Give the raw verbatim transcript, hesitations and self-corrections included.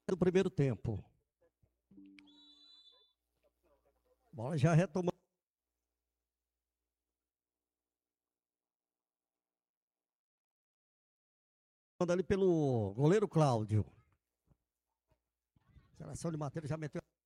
do primeiro tempo. Bola já retomando ali pelo goleiro Cláudio. Seleção de Matheus já meteu